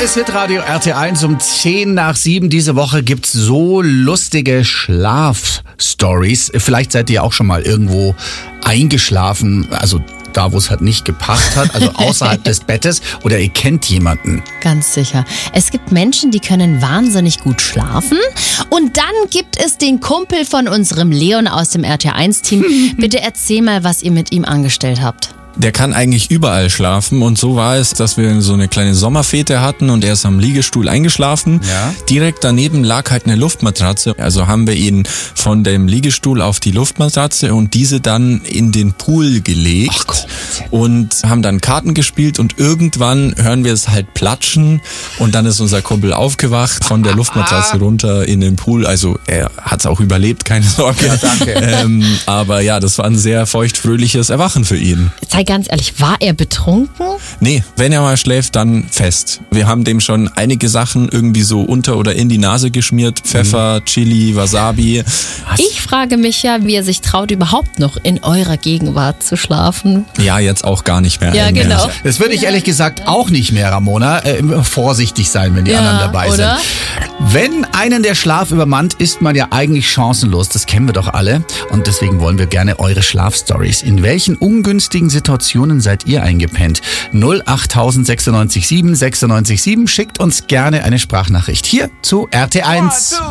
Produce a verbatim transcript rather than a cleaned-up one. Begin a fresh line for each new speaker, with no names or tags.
ist Hitradio R T eins um zehn nach sieben. Diese Woche gibt's so lustige Schlafstories. Vielleicht seid ihr auch schon mal irgendwo eingeschlafen, also da, wo es halt nicht gepasst hat, also außerhalb des Bettes, oder ihr kennt jemanden.
Ganz sicher. Es gibt Menschen, die können wahnsinnig gut schlafen. Und dann gibt es den Kumpel von unserem Leon aus dem R T eins Team. Bitte erzähl mal, was ihr mit ihm angestellt habt.
Der kann eigentlich überall schlafen und so war es, dass wir so eine kleine Sommerfete hatten und er ist am Liegestuhl eingeschlafen.
Ja.
Direkt daneben lag halt eine Luftmatratze, also haben wir ihn von dem Liegestuhl auf die Luftmatratze und diese dann in den Pool gelegt.
Ach Gott.
Und haben dann Karten gespielt und irgendwann hören wir es halt platschen und dann ist unser Kumpel aufgewacht, von der Luftmatratze runter in den Pool. Also er hat es auch überlebt, keine Sorge.
Ja, danke.
Ähm, aber ja, das war ein sehr feuchtfröhliches Erwachen für ihn.
Sei ganz ehrlich, war er betrunken?
Nee, wenn er mal schläft, dann fest. Wir haben dem schon einige Sachen irgendwie so unter oder in die Nase geschmiert. Pfeffer, Chili, Wasabi. Was?
Ich frage mich ja, wie er sich traut, überhaupt noch in eurer Gegenwart zu schlafen.
Ja, jetzt auch gar nicht mehr.
Ja,
eigentlich.
genau.
Das würde ich ehrlich gesagt auch nicht mehr, Ramona. Äh, immer vorsichtig sein, wenn die
Ja,
anderen dabei
oder?
sind. Wenn einen der Schlaf übermannt, ist man ja eigentlich chancenlos. Das kennen wir doch alle. Und deswegen wollen wir gerne eure Schlafstories. In welchen ungünstigen Situationen seid ihr eingepennt? null acht sechsundneunzig sieben sechsundneunzig sieben. Schickt uns gerne eine Sprachnachricht hier zu R T eins.